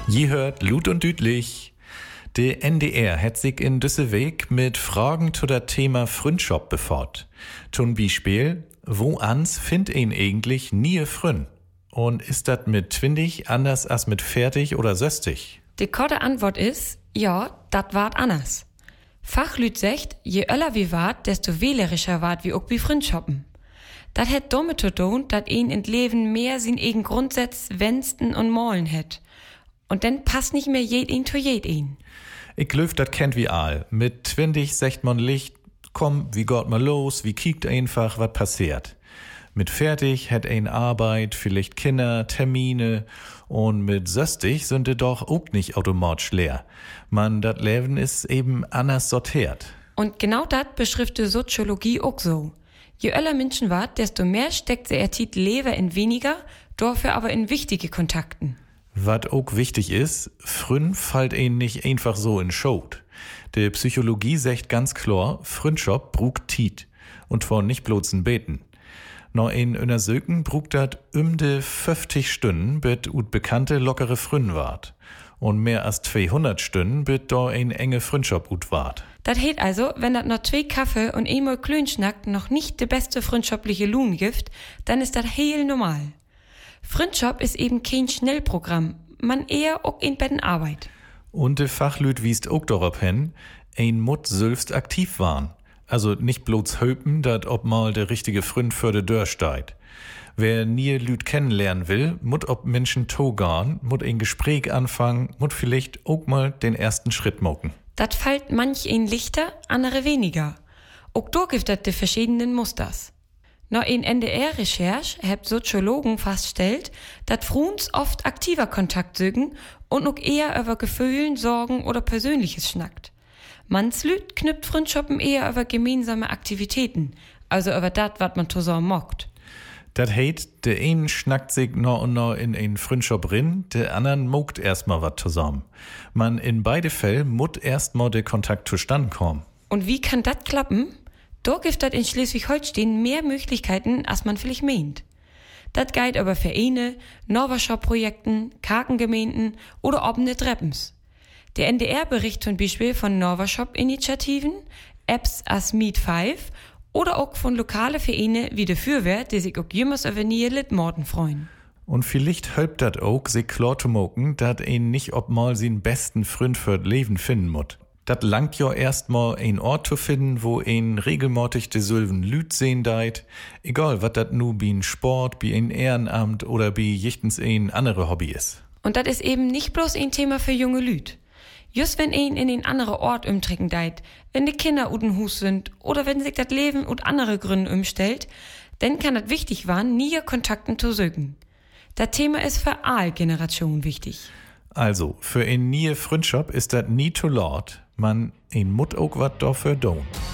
Je hört Lut und Düdlich. Der NDR hat sich in düsse Weg mit Fragen zu das Thema Freundschaft befasst. Zum Beispiel, wo ans find ihn eigentlich nie Frön? Und ist das mit 20 anders als mit 40 oder 60? Die korte Antwort ist, ja, dat wart anders. Fachlüt sagt, je öller wie wart, desto wählerischer wart wie auch wie Freundschaften. Dat het damit zu tun, dat ihn in Leben mehr sin eigen Grundsatz wennsten und malen het. Und dann passt nicht mehr jeden zu jeden. Ich glaub, dat kennt wie all. Mit 20 sagt man Licht, komm, wie geht mal los, wie kiekt einfach, was passiert. Mit 40 hat ein Arbeit, vielleicht Kinder, Termine und mit 60 sind die doch auch nicht automatisch leer. Man, dat Leben ist eben anders sortiert. Und genau dat beschrift die Soziologie auch so. Je öller Menschen wart, desto mehr steckt sie Tit Leber in weniger, dafür aber in wichtige Kontakten. Was auch wichtig ist, Frün fallt ihn nicht einfach so in Schot. Die Psychologie sagt ganz klar, Freundschaft brugt Tiet. Und zwar nicht bloß ein Beten. Noch in einer Söken brugt dat de 50 Stunden bit ut bekannte lockere Frün wart. Und mehr als 200 Stunden bit da ein enge Freundschaft ut wart. Dat heet also, wenn dat noch 2 Kaffee und einmal Klönschnack noch nicht de beste freundschaftliche Lohn gibt, dann ist dat heel normal. Freundschaft ist eben kein Schnellprogramm, man eher auch in Betten Arbeit. Und de Fachlüt wiest auch darauf hin, ein Mut selbst aktiv waren. Also nicht bloß höpen, dat ob mal der richtige Freund für de Dörr steigt. Wer nie Lüt kennenlernen will, mut ob Menschen togan, mut ein Gespräch anfangen, mut vielleicht auch mal den ersten Schritt mocken. Dat fällt manch ein lichter, andere weniger. Auch da gibt dat de verschiedenen Musters. Nach in NDR-Recherche hat Soziologen festgestellt, dass Fruns oft aktiver Kontakt sögen und noch eher über Gefühlen, Sorgen oder Persönliches schnackt. Manslüt knüpft Freundschaften eher über gemeinsame Aktivitäten, also über dat, wat man zusammen mockt. Dat heit, der einen schnackt sich noch und noch in ein Freundschaft rin, der anderen mogt erstmal wat zusammen. Man in beide Fällen mut erstmal der Kontakt zustande kommen. Und wie kann dat klappen? Da gibt das in Schleswig-Holstein mehr Möglichkeiten, als man vielleicht meint. Das geht über Vereine, Norweschop-Projekten, Kakengemeinden oder offene Treppens. Der NDR berichtet zum Beispiel von Norweschop-Initiativen, Apps as Meet 5 oder auch von lokalen Vereine wie der Fürwehr, die sich auch jemals über nie Litmorden freuen. Und vielleicht hilft das auch, sich klar zu machen, dass ihn nicht obmal seinen besten Freund für das Leben finden muss. Dat langt ja erstmal ein Ort zu finden, wo ein regelmäßig de Sylven Lüt sehen deit. Egal, wat dat nu bi ein Sport, bi ein Ehrenamt oder bi jichtens ein andere Hobby ist. Und dat ist eben nicht bloß ein Thema für junge Lüt. Just wenn ein in ein andere Ort umtrecken deit, wenn die Kinder uten Hus sind oder wenn sich dat Leben ut andere Gründe umstellt, dann kann dat wichtig waren, nie Kontakten zu sögen. Dat Thema ist für alle Generationen wichtig. Also, für ein nie Freundschaft ist dat nie zu laut. Man, ein Mut auch wat dafür tun.